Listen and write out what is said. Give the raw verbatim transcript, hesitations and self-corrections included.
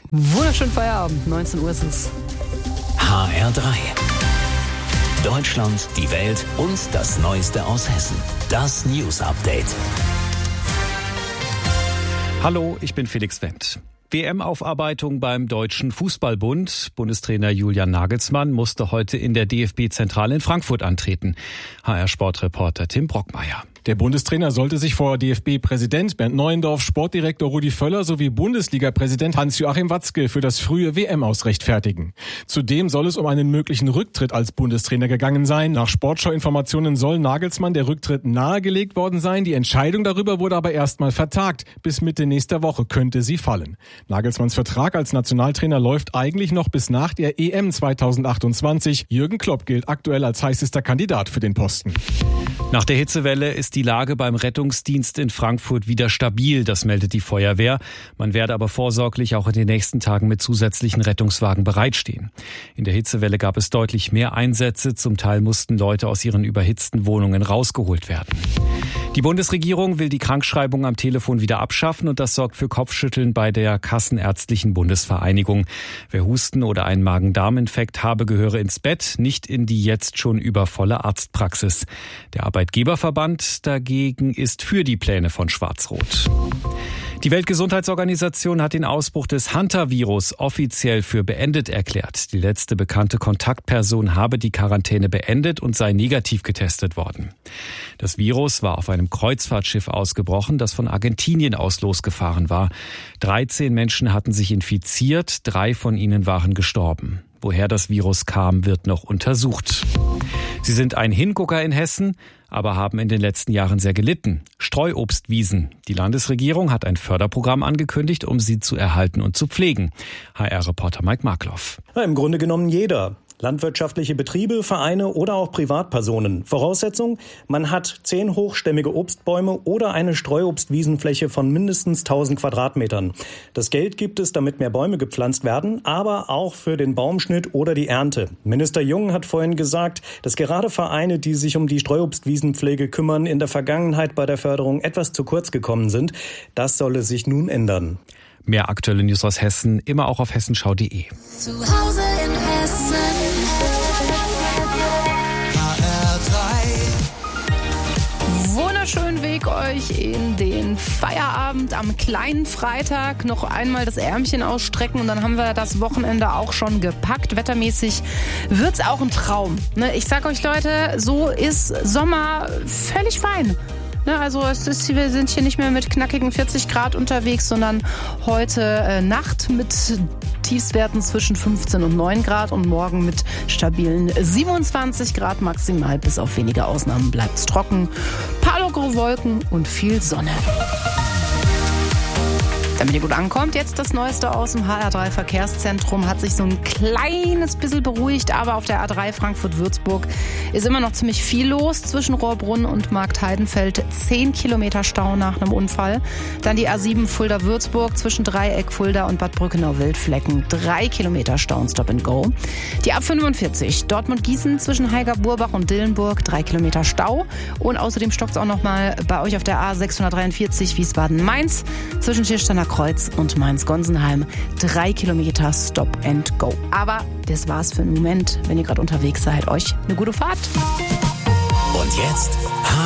Wunderschönen Feierabend, neunzehn Uhr ist es. H R drei. Deutschland, die Welt und das Neueste aus Hessen. Das News Update. Hallo, ich bin Felix Wendt. W M-Aufarbeitung beim Deutschen Fußballbund. Bundestrainer Julian Nagelsmann musste heute in der D F B-Zentrale in Frankfurt antreten. H R-Sportreporter Tim Brockmeier. Der Bundestrainer sollte sich vor D F B-Präsident Bernd Neuendorf, Sportdirektor Rudi Völler sowie Bundesliga-Präsident Hans-Joachim Watzke für das frühe W M-Aus rechtfertigen. Zudem soll es um einen möglichen Rücktritt als Bundestrainer gegangen sein. Nach Sportschau-Informationen soll Nagelsmann der Rücktritt nahegelegt worden sein. Die Entscheidung darüber wurde aber erstmal vertagt. Bis Mitte nächster Woche könnte sie fallen. Nagelsmanns Vertrag als Nationaltrainer läuft eigentlich noch bis nach der E M zweitausendachtundzwanzig. Jürgen Klopp gilt aktuell als heißester Kandidat für den Posten. Nach der Hitzewelle ist die Lage beim Rettungsdienst in Frankfurt wieder stabil, das meldet die Feuerwehr. Man werde aber vorsorglich auch in den nächsten Tagen mit zusätzlichen Rettungswagen bereitstehen. In der Hitzewelle gab es deutlich mehr Einsätze, zum Teil mussten Leute aus ihren überhitzten Wohnungen rausgeholt werden. Die Bundesregierung will die Krankschreibung am Telefon wieder abschaffen und das sorgt für Kopfschütteln bei der Kassenärztlichen Bundesvereinigung. Wer Husten oder einen Magen-Darm-Infekt habe, gehöre ins Bett, nicht in die jetzt schon übervolle Arztpraxis. Der Arbeitgeberverband dagegen ist für die Pläne von Schwarz-Rot. Die Weltgesundheitsorganisation hat den Ausbruch des Hunter-Virus offiziell für beendet erklärt. Die letzte bekannte Kontaktperson habe die Quarantäne beendet und sei negativ getestet worden. Das Virus war auf einem Kreuzfahrtschiff ausgebrochen, das von Argentinien aus losgefahren war. dreizehn Menschen hatten sich infiziert, drei von ihnen waren gestorben. Woher das Virus kam, wird noch untersucht. Sie sind ein Hingucker in Hessen, aber haben in den letzten Jahren sehr gelitten. Streuobstwiesen. Die Landesregierung hat ein Förderprogramm angekündigt, um sie zu erhalten und zu pflegen. H R-Reporter Mike Markloff. Ja, im Grunde genommen jeder. Landwirtschaftliche Betriebe, Vereine oder auch Privatpersonen. Voraussetzung, man hat zehn hochstämmige Obstbäume oder eine Streuobstwiesenfläche von mindestens tausend Quadratmetern. Das Geld gibt es, damit mehr Bäume gepflanzt werden, aber auch für den Baumschnitt oder die Ernte. Minister Jung hat vorhin gesagt, dass gerade Vereine, die sich um die Streuobstwiesenpflege kümmern, in der Vergangenheit bei der Förderung etwas zu kurz gekommen sind. Das solle sich nun ändern. Mehr aktuelle News aus Hessen, immer auch auf hessenschau punkt de. Zu Hause in Hessen. H R drei. Wunderschönen Weg euch in den Feierabend am kleinen Freitag. Noch einmal das Ärmchen ausstrecken und dann haben wir das Wochenende auch schon gepackt. Wettermäßig wird's auch ein Traum. Ich sag euch Leute, so ist Sommer völlig fein. Also es ist, wir sind hier nicht mehr mit knackigen vierzig Grad unterwegs, sondern heute äh, Nacht mit Tiefstwerten zwischen fünfzehn und neun Grad und morgen mit stabilen siebenundzwanzig Grad maximal. Bis auf wenige Ausnahmen bleibt es trocken, paar lockere Wolken und viel Sonne. Damit ihr gut ankommt, jetzt das Neueste aus dem H R drei Verkehrszentrum. Hat sich so ein kleines bisschen beruhigt, aber auf der A drei Frankfurt-Würzburg ist immer noch ziemlich viel los. Zwischen Rohrbrunn und Marktheidenfeld zehn Kilometer Stau nach einem Unfall. Dann die A sieben Fulda-Würzburg zwischen Dreieck, Fulda und Bad Brückenau-Wildflecken. drei Kilometer Stau und Stop and Go. Die A fünfundvierzig Dortmund-Gießen zwischen Heiger-Burbach und Dillenburg. drei Kilometer Stau. Und außerdem stockt es auch noch mal bei euch auf der A sechshundertdreiundvierzig Wiesbaden-Mainz zwischen Schirsteiner Kreuz und Mainz-Gonsenheim. Drei Kilometer Stop and Go. Aber das war's für den Moment. Wenn ihr gerade unterwegs seid, euch eine gute Fahrt. Und jetzt